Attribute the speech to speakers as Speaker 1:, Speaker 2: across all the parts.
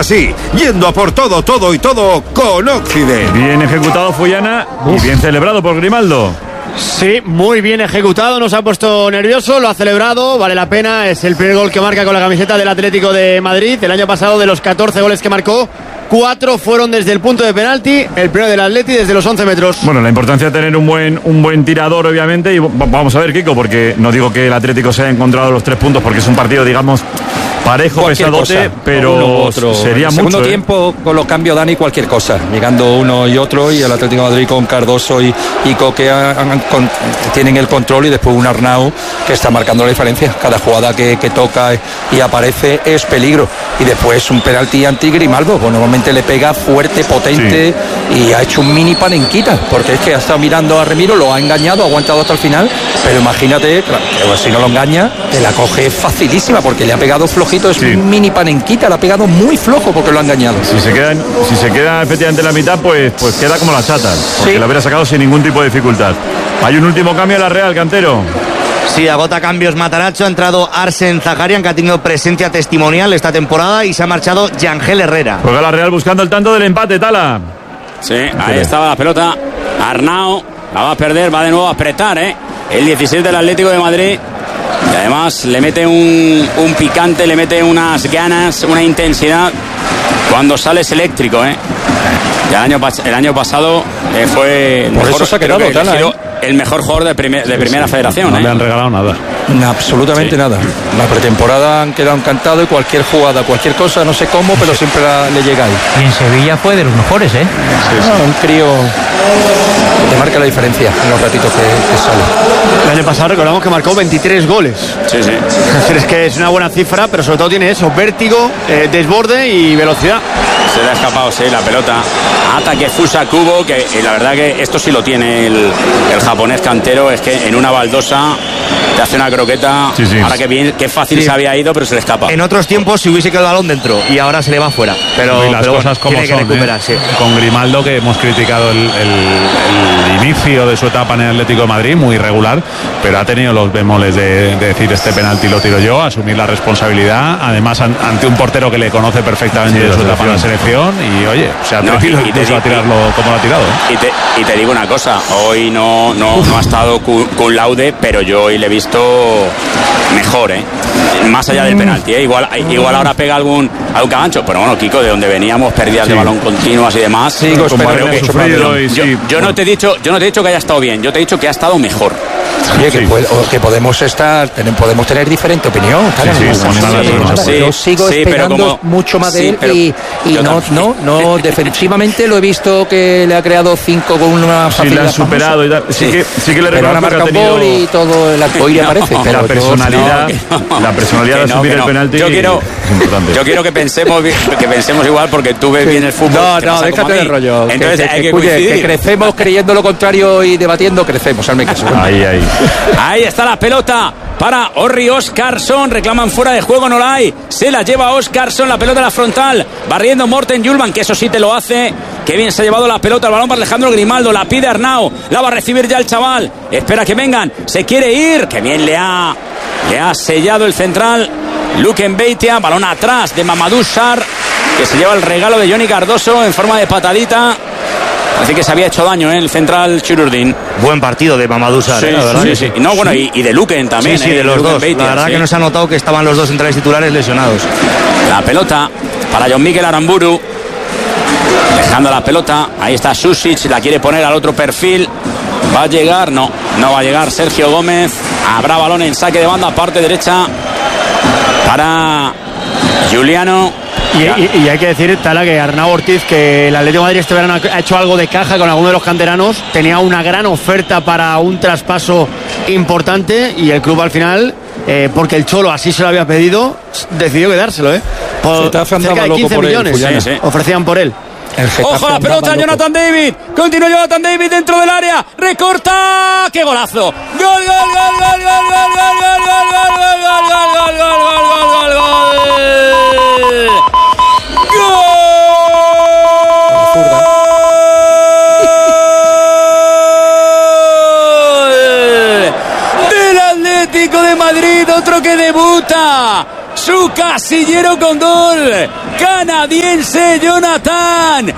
Speaker 1: sí, yendo a por todo con Occident.
Speaker 2: Bien ejecutado Fullana y bien celebrado por Grimaldo.
Speaker 3: Sí, muy bien ejecutado, nos ha puesto nervioso, lo ha celebrado, vale la pena, es el primer gol que marca con la camiseta del Atlético de Madrid. El año pasado, de los 14 goles que marcó, 4 fueron desde el punto de penalti, el primero del Atleti desde los 11 metros.
Speaker 2: Bueno, la importancia de tener un buen tirador, obviamente, y vamos a ver, Kiko, porque no digo que el Atlético se haya encontrado los 3 puntos, porque es un partido, digamos, parejo,
Speaker 4: cualquier
Speaker 2: pesadote,
Speaker 4: cosa,
Speaker 2: pero sería mucho.
Speaker 4: Segundo tiempo, con los cambios, Dani, cualquier cosa, llegando uno y otro, y el Atlético de Madrid con Cardoso y Coque tienen el control, y después un Arnau que está marcando la diferencia. Cada jugada que toca y aparece es peligro, y después un penalti anti Grimaldo, pues normalmente le pega fuerte, potente, sí. Y ha hecho un mini panenquita, porque es que ha estado mirando a Remiro, lo ha engañado, ha aguantado hasta el final, pero imagínate, claro, si no lo engaña, te la coge facilísima, porque le ha pegado flojito, es un mini panenquita, le ha pegado muy flojo porque lo ha engañado.
Speaker 2: Si se queda efectivamente en la mitad, pues queda como la chata, porque la hubiera sacado sin ningún tipo de dificultad. Hay un último cambio a la Real, Cantero.
Speaker 5: Sí, agota cambios Matarazzo, ha entrado Arsen Zaharian, que ha tenido presencia testimonial esta temporada, y se ha marchado Yangel Herrera.
Speaker 2: Juega la Real buscando el tanto del empate, Tala.
Speaker 6: Sí, ahí estaba la pelota. Arnau la va a perder, va de nuevo a apretar, el 16 del Atlético de Madrid. Y además le mete un picante, le mete unas ganas, una intensidad. Cuando sale es eléctrico, El año pasado fue
Speaker 4: por eso se ha quedado
Speaker 6: el mejor jugador de primera federación.
Speaker 2: No le han regalado nada.
Speaker 4: Absolutamente nada. La pretemporada han quedado encantados, y cualquier jugada, cualquier cosa, no sé cómo, pero siempre le llega ahí.
Speaker 7: Y en Sevilla fue de los mejores,
Speaker 4: Un crío que te marca la diferencia en los ratitos que sale.
Speaker 3: El año pasado recordamos que marcó 23 goles.
Speaker 6: Sí.
Speaker 3: Es que es una buena cifra, pero sobre todo tiene eso, vértigo, desborde y velocidad.
Speaker 6: Se le ha escapado, la pelota. Ataque Fusa Kubo, que la verdad que esto sí lo tiene el japonés Cantero, es que en una baldosa te hace una croqueta.
Speaker 2: Sí.
Speaker 6: Ahora que bien, qué fácil se había ido, pero se le escapa.
Speaker 5: En otros tiempos si hubiese quedado el balón dentro, y ahora se le va fuera. Pero
Speaker 8: las cosas como
Speaker 5: tiene que
Speaker 8: son,
Speaker 5: recuperarse.
Speaker 8: Con Grimaldo, que hemos criticado el inicio de su etapa en el Atlético de Madrid, muy irregular, pero ha tenido los bemoles de decir este penalti lo tiro yo, asumir la responsabilidad, además ante un portero que le conoce perfectamente de su etapa en la selección, y oye, se ha atrevido incluso a tirarlo como lo ha tirado.
Speaker 6: Y te digo una cosa, hoy no ha estado con laude, pero yo hoy le he visto mejor, más allá del penalti, igual ahora pega algún cagancho, pero bueno, Kiko, de donde veníamos, pérdidas de balón continuas y demás.
Speaker 2: Sí,
Speaker 6: yo no te he dicho que haya estado bien, yo te he dicho que ha estado mejor.
Speaker 4: Oye, que podemos tener diferente opinión. Yo sigo esperando mucho más de él, y no defensivamente lo he visto que le ha creado 5 con una facilidad.
Speaker 2: Sí, le han superado y tal. Sí que le reconozco que ha tenido
Speaker 4: gol y todo el apoyo aparece, pero
Speaker 2: la personalidad de asumir el penalti.
Speaker 6: Yo quiero que pensemos igual, porque tú ves bien el fútbol.
Speaker 4: No, déjate de rollo.
Speaker 6: Entonces hay que coincidir.
Speaker 4: Que crecemos creyendo lo contrario y debatiendo, crecemos.
Speaker 6: Ahí está la pelota para Orri Óscarsson, reclaman fuera de juego, no la hay, se la lleva Óscarsson, la pelota en la frontal, barriendo Morten Julman, que eso sí te lo hace, que bien se ha llevado la pelota, el balón para Alejandro Grimaldo, la pide Arnau, la va a recibir ya el chaval, espera que vengan, se quiere ir, que bien le ha sellado el central Luken Beitia, balón atrás de Mamadou Sarr, que se lleva el regalo de Johnny Cardoso en forma de patadita. Así que se había hecho daño el central Chururdin.
Speaker 5: Buen partido de Mamadou Sarr, la verdad.
Speaker 6: Sí. No, bueno, y de Luken también.
Speaker 5: Sí, de los dos. Beitia, la verdad que nos ha notado que estaban los dos centrales titulares lesionados.
Speaker 6: La pelota para John Miguel Aramburu. Dejando la pelota. Ahí está Susic, la quiere poner al otro perfil. ¿Va a llegar? No va a llegar Sergio Gómez. Habrá balón en saque de banda, parte derecha para Juliano.
Speaker 3: Y hay que decir, Tala, que Arnau Ortiz, que el Atlético de Madrid este verano ha hecho algo de caja con alguno de los canteranos, tenía una gran oferta para un traspaso importante, y el club al final, porque el Cholo así se lo había pedido, decidió quedárselo, por cerca de 15 millones ofrecían por él.
Speaker 6: Ojo la pelota, Jonathan David, continúa Jonathan David dentro del área, recorta, qué golazo, gol. Del Atlético de Madrid, otro que debuta. Su su casillero con gol. Canadiense Jonathan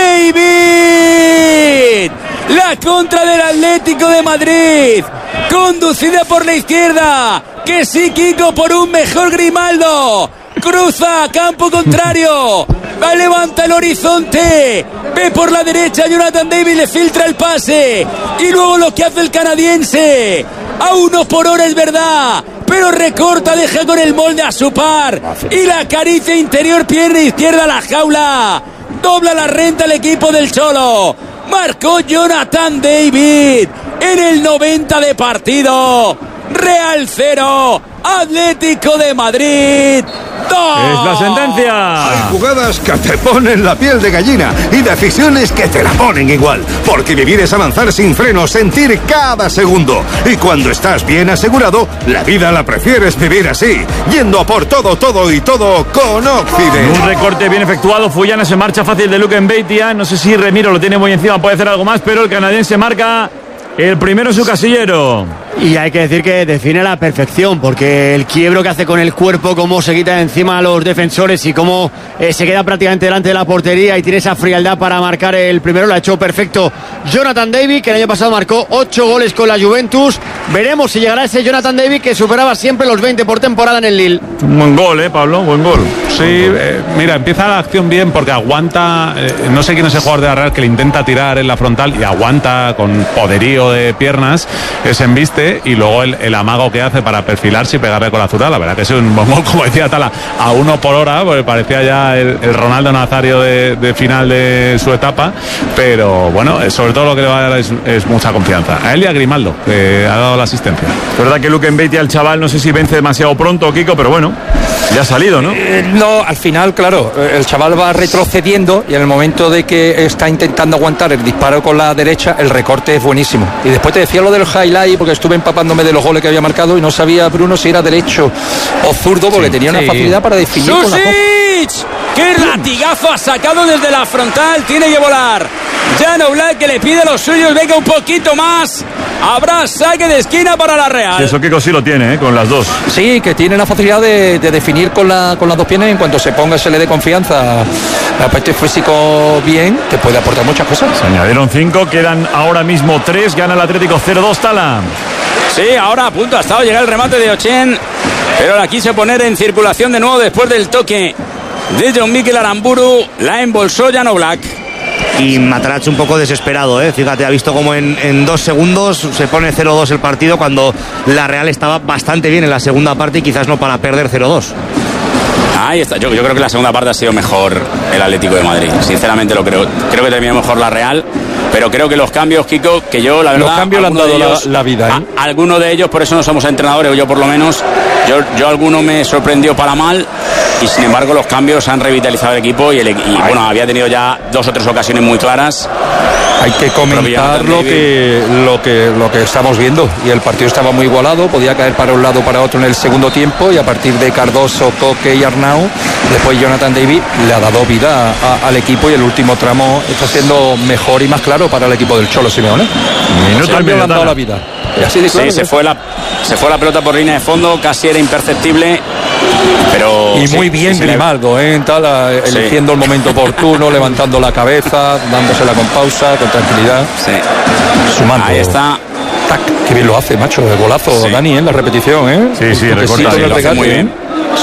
Speaker 6: David. La contra del Atlético de Madrid, conducida por la izquierda. Que sí, Kiko, por un mejor Grimaldo. Cruza campo contrario, levanta el horizonte, ve por la derecha, Jonathan David le filtra el pase y luego lo que hace el canadiense, a 1 por hora es verdad, pero recorta, deja con el molde a su par y la acaricia interior, pierna izquierda a la jaula, dobla la renta el equipo del Cholo. Marcó Jonathan David en el 90 de partido. Real 0, Atlético de Madrid 2.
Speaker 2: Es la sentencia.
Speaker 1: Hay jugadas que te ponen la piel de gallina y decisiones que te la ponen igual. Porque vivir es avanzar sin freno, sentir cada segundo. Y cuando estás bien asegurado, la vida la prefieres vivir así. Yendo a por todo, todo y todo con Occident.
Speaker 2: Un recorte bien efectuado. Fullana se marcha fácil de Luke Mbeitia. No sé si Remiro lo tiene muy encima, puede hacer algo más, pero el canadiense marca el primero en su casillero.
Speaker 3: Y hay que decir que define a la perfección, porque el quiebro que hace con el cuerpo, cómo se quita encima a los defensores y cómo se queda prácticamente delante de la portería y tiene esa frialdad para marcar el primero, lo ha hecho perfecto Jonathan David, que el año pasado marcó 8 goles con la Juventus. Veremos si llegará ese Jonathan David que superaba siempre los 20 por temporada en el Lille.
Speaker 2: Un buen gol, Pablo, buen gol.
Speaker 8: Sí, mira, empieza la acción bien porque aguanta, no sé quién es el jugador de la Real que le intenta tirar en la frontal y aguanta con poderío de piernas, se embiste y luego el amago que hace para perfilarse y pegarle con la zurda. La verdad que es un buen gol, como decía Tala, a 1 por hora, porque parecía ya el Ronaldo Nazario de final de su etapa, pero bueno, sobre todo lo que le va a dar es mucha confianza. A él y a Grimaldo, que ha dado la asistencia.
Speaker 2: Es verdad que Luke Mbeitia, el chaval, no sé si vence demasiado pronto, Kiko, pero bueno, ya ha salido, ¿no?
Speaker 4: No, al final, claro, el chaval va retrocediendo y en el momento de que está intentando aguantar el disparo con la derecha, el recorte es buenísimo. Y después te decía lo del highlight, porque estuve empapándome de los goles que había marcado y no sabía, Bruno, si era derecho o zurdo, porque tenía una facilidad para definir con la
Speaker 6: ¡Qué latigazo ha sacado desde la frontal! Tiene que volar Jan Oblak, que le pide a los suyos, venga un poquito más. Habrá saque de esquina para la Real.
Speaker 2: Y eso Kiko sí lo tiene, con las dos.
Speaker 4: Sí, que tiene la facilidad de definir con las dos piernas y en cuanto se ponga, se le dé confianza, aspecto físico bien, te puede aportar muchas cosas.
Speaker 2: Se añadieron 5, quedan ahora mismo 3, gana el Atlético 0-2, Tala.
Speaker 6: Sí, ahora a punto ha estado de llegar el remate de Ochen, pero la quiso poner en circulación de nuevo después del toque de John Mikel Aramburu. La embolsó Jan Oblak.
Speaker 5: Y Matarazzo un poco desesperado, fíjate, ha visto como en 2 segundos se pone 0-2 el partido, cuando la Real estaba bastante bien en la segunda parte y quizás no para perder 0-2.
Speaker 6: Ahí está, yo creo que la segunda parte ha sido mejor el Atlético de Madrid, sinceramente lo creo. Creo que terminó mejor la Real, pero creo que los cambios, Kiko, que yo la verdad,
Speaker 4: los cambios le han dado la vida,
Speaker 6: algunos de ellos, por eso no somos entrenadores, o yo por lo menos, yo alguno me sorprendió para mal, y sin embargo los cambios han revitalizado el equipo y bueno, había tenido ya 2 o 3 ocasiones muy claras.
Speaker 4: Hay que comentar lo que estamos viendo, y el partido estaba muy igualado, podía caer para un lado o para otro en el segundo tiempo, y a partir de Cardoso, Coque y Arnau, después Jonathan David le ha dado vida al equipo, y el último tramo está siendo mejor y más claro para el equipo del Cholo Simeone. Le han dado la vida. Y así de claro,
Speaker 6: sí, se fue la pelota por línea de fondo, casi era imperceptible, pero
Speaker 4: y muy bien Grimaldo, eligiendo el momento oportuno, levantando la cabeza, dándosela con pausa, con tranquilidad, sumando.
Speaker 6: Ahí está.
Speaker 4: Tac, qué bien lo hace, macho, el golazo, Dani, en la repetición,
Speaker 2: Sí, recorta,
Speaker 6: lo hace muy bien.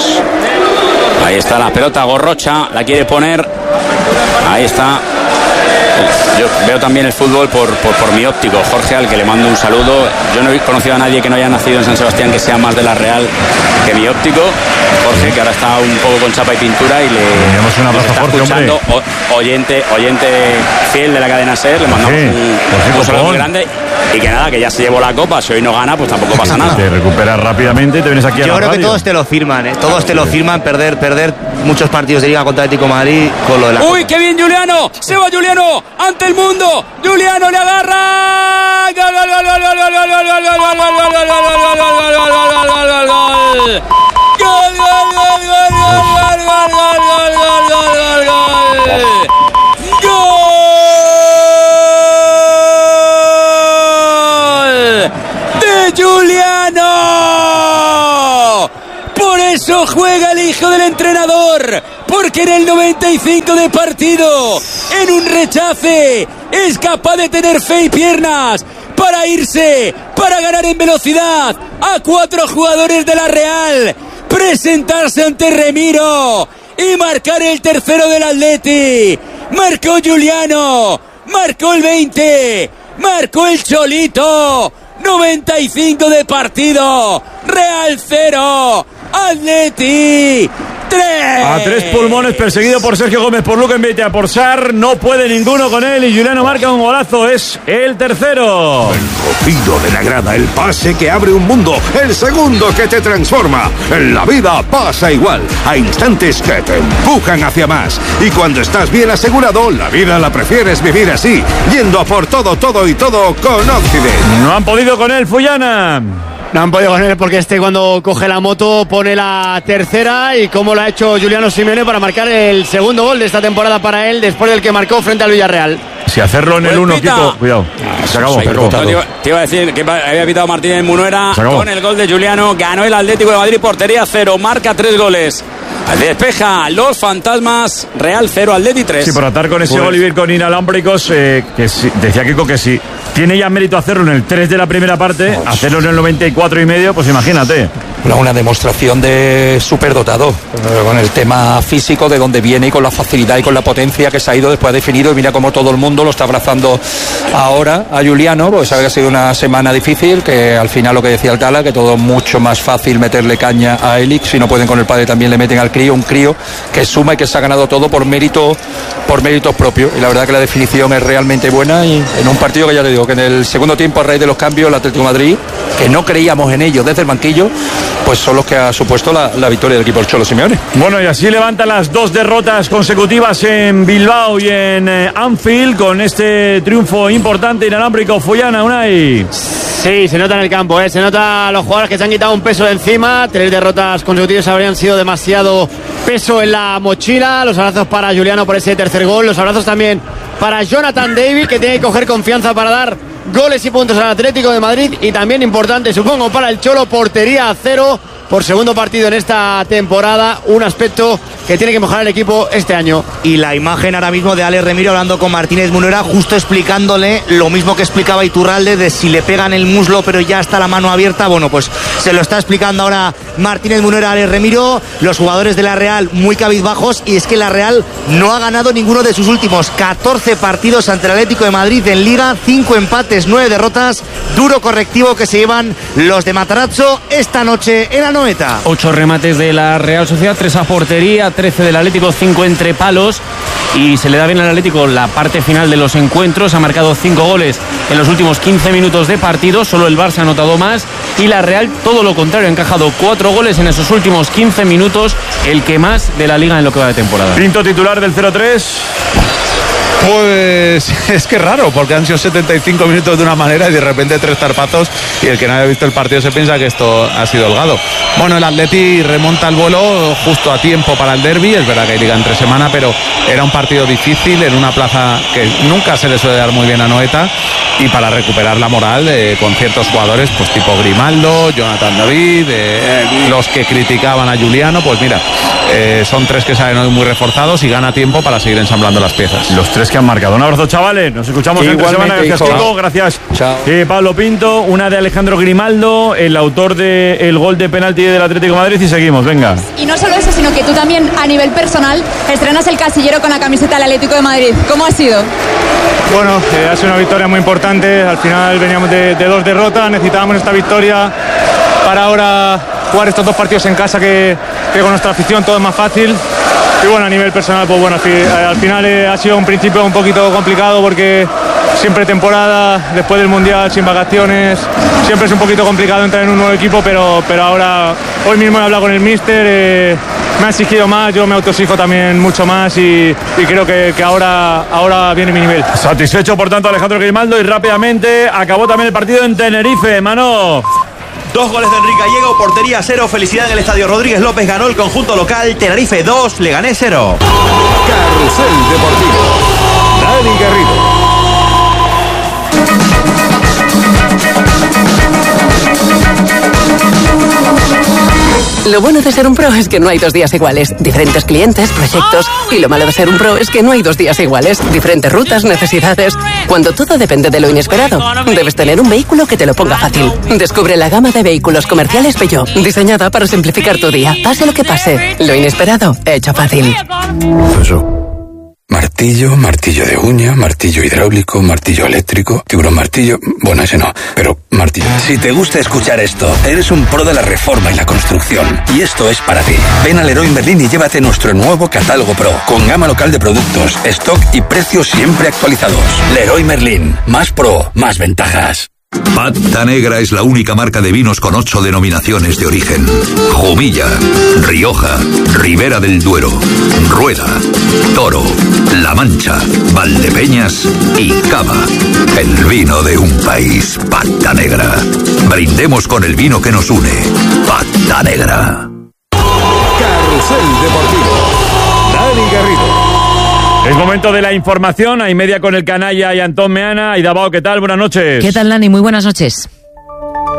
Speaker 6: Ahí está la pelota, Gorrocha la quiere poner, ahí está. Yo veo también el fútbol por mi óptico, Jorge, al que le mando un saludo. Yo no he conocido a nadie que no haya nacido en San Sebastián que sea más de la Real que mi óptico, Jorge, que ahora está un poco con chapa y pintura, y
Speaker 2: tenemos un abrazo,
Speaker 6: está
Speaker 2: Jorge,
Speaker 6: escuchando, oyente fiel de la cadena SER, le mandamos un saludo muy grande. Y que nada, que ya se llevó la copa, si hoy no gana, pues tampoco pasa nada.
Speaker 2: Te recuperas rápidamente y te vienes aquí a la radio.
Speaker 5: Yo creo que todos te lo firman, todos te lo firman, perder muchos partidos de Liga contra Atlético de Madrid con lo de la
Speaker 6: ¡Uy,
Speaker 5: copa.
Speaker 6: qué bien Juliano! ¡Se va Juliano! ¡Ante el mundo! ¡Juliano le agarra! ¡Gol, gol, gol, gol, gol, gol, gol, gol, gol, gol, gol, gol, gol, Juliano! Por eso juega el hijo del entrenador, porque en el 95 de partido, en un rechace, es capaz de tener fe y piernas para irse, para ganar en velocidad a 4 jugadores de la Real, presentarse ante Remiro y marcar el tercero del Atleti. Marcó Giuliano, marcó el 20, marcó el Cholito. 95 de partido, Real 0, Atleti 3.
Speaker 2: A 3 pulmones, perseguido por Sergio Gómez, por Luca Envitea, por Sar, no puede ninguno con él y Giuliano marca un golazo, es el tercero.
Speaker 1: El rugido de la grada, el pase que abre un mundo, el segundo que te transforma. En la vida pasa igual, hay instantes que te empujan hacia más. Y cuando estás bien asegurado, la vida la prefieres vivir así, yendo a por todo, todo y todo con Occident.
Speaker 2: No han podido con él, Fullana.
Speaker 3: No han podido con él porque cuando coge la moto pone la tercera, y como lo ha hecho Giuliano Simeone para marcar el segundo gol de esta temporada para él, después del que marcó frente al Villarreal.
Speaker 2: Si hacerlo en el 1, Kiko, cuidado. Se acabó.
Speaker 6: Te iba a decir que había pitado Martínez Munuera con el gol de Giuliano. Ganó el Atlético de Madrid, portería 0, marca 3 goles. Despeja los fantasmas, Real 0, Atleti 3.
Speaker 2: Sí, por atar con ese gol y ir con inalámbricos, que sí, decía Kiko que sí. Tiene ya mérito hacerlo en el 3 de la primera parte, hacerlo en el 94 y medio, pues imagínate.
Speaker 4: Una demostración de superdotado con el tema físico, de dónde viene, y con la facilidad y con la potencia que se ha ido después definido. Y mira cómo todo el mundo lo está abrazando ahora a Giuliano, porque sabe que ha sido una semana difícil, que al final, lo que decía el Tala, que todo mucho más fácil meterle caña a Elix. Si no pueden con el padre, también le meten al crío, un crío que suma y que se ha ganado todo por méritos propios. Y la verdad que la definición es realmente buena, y en un partido que ya te digo, que en el segundo tiempo, a raíz de los cambios, el Atlético de Madrid, que no creíamos en ellos desde el banquillo, pues son los que ha supuesto la victoria del equipo del Cholo Simeone.
Speaker 2: Bueno, y así levanta las 2 derrotas consecutivas en Bilbao y en Anfield, con este triunfo importante inalámbrico. Fullana, Unai.
Speaker 3: Sí, se nota en el campo, se nota a los jugadores que se han quitado un peso de encima. 3 derrotas consecutivas habrían sido demasiado peso en la mochila. Los abrazos para Giuliano por ese tercer gol. Los abrazos también para Jonathan David, que tiene que coger confianza para dar goles y puntos al Atlético de Madrid. Y también importante, supongo, para el Cholo, portería 0 por segundo partido en esta temporada. Un aspecto que tiene que mejorar el equipo este año.
Speaker 5: Y la imagen ahora mismo de Alex Remiro hablando con Martínez Munuera, justo explicándole lo mismo que explicaba Iturralde, de si le pegan el muslo pero ya está la mano abierta. Bueno, pues se lo está explicando ahora Martínez Munuera a Alex Remiro. Los jugadores de la Real muy cabizbajos, y es que la Real no ha ganado ninguno de sus últimos 14 partidos ante el Atlético de Madrid en Liga. 5 empates, 9 derrotas. Duro correctivo que se llevan los de Matarazzo esta noche en la Anoeta.
Speaker 7: 8 remates de la Real Sociedad, 3 a portería, 13 del Atlético, 5 entre palos, y se le da bien al Atlético la parte final de los encuentros. Ha marcado 5 goles en los últimos 15 minutos de partido, solo el Barça ha anotado más, y la Real todo lo contrario, ha encajado 4 goles en esos últimos 15 minutos, el que más de la Liga en lo que va de temporada.
Speaker 2: Pinto, titular del 0-3.
Speaker 8: Pues es que raro, porque han sido 75 minutos de una manera y de repente 3 zarpazos, y el que no haya visto el partido se piensa que esto ha sido holgado. Bueno, el Atleti remonta el vuelo justo a tiempo para el derbi. Es verdad que hay liga entre semana, pero era un partido difícil en una plaza que nunca se le suele dar muy bien a Anoeta, y para recuperar la moral con ciertos jugadores, pues tipo Grimaldo, Jonathan David, los que criticaban a Giuliano, pues mira, son 3 que salen hoy muy reforzados y gana tiempo para seguir ensamblando las piezas.
Speaker 2: Los 3 que han marcado. Un abrazo, chavales. Nos escuchamos en 3 semanas. Gracias, Kiko. Gracias, Pablo Pinto. Una de Alejandro Grimaldo, el autor del gol de penalti del Atlético de Madrid. Y seguimos, venga.
Speaker 9: Y no solo eso, sino que tú también, a nivel personal, estrenas el casillero con la camiseta del Atlético de Madrid. ¿Cómo ha sido?
Speaker 10: Bueno, ha sido una victoria muy importante. Al final veníamos de 2 derrotas. Necesitábamos esta victoria para ahora jugar estos 2 partidos en casa, que con nuestra afición todo es más fácil. Y bueno, a nivel personal, pues bueno, al final ha sido un principio un poquito complicado, porque siempre temporada, después del Mundial, sin vacaciones, siempre es un poquito complicado entrar en un nuevo equipo, pero ahora, hoy mismo he hablado con el míster, me ha exigido más, yo me autoexijo también mucho más, y creo que ahora viene mi nivel.
Speaker 2: Satisfecho, por tanto, Alejandro Grimaldo, y rápidamente acabó también el partido en Tenerife, Mano.
Speaker 11: 2 goles de Enrique Gallego, portería 0, felicidad en el estadio Rodríguez López, ganó el conjunto local. Tenerife 2, Leganés 0.
Speaker 1: Carrusel Deportivo, Dani Garrido.
Speaker 12: Lo bueno de ser un pro es que no hay 2 días iguales. Diferentes clientes, proyectos. Y lo malo de ser un pro es que no hay 2 días iguales. Diferentes rutas, necesidades. Cuando todo depende de lo inesperado, debes tener un vehículo que te lo ponga fácil. Descubre la gama de vehículos comerciales Peugeot, diseñada para simplificar tu día. Pase lo que pase, lo inesperado, hecho fácil.
Speaker 13: Martillo, martillo de uña, martillo hidráulico, martillo eléctrico, tiburón martillo... Bueno, ese no, pero martillo.
Speaker 14: Si te gusta escuchar esto, eres un pro de la reforma y la construcción. Y esto es para ti. Ven a Leroy Merlin y llévate nuestro nuevo catálogo Pro, con gama local de productos, stock y precios siempre actualizados. Leroy Merlin, más pro, más ventajas.
Speaker 15: Pata Negra es la única marca de vinos con 8 denominaciones de origen. Jumilla, Rioja, Ribera del Duero, Rueda, Toro, La Mancha, Valdepeñas y Cava. El vino de un país, Pata Negra. Brindemos con el vino que nos une. Pata Negra.
Speaker 1: Carrusel Deportivo. Dani Garrido.
Speaker 2: Es momento de la información, a y media con el canalla y Antón Meana. Y Dabao, ¿qué tal? Buenas noches.
Speaker 16: ¿Qué tal, Dani? Muy buenas noches.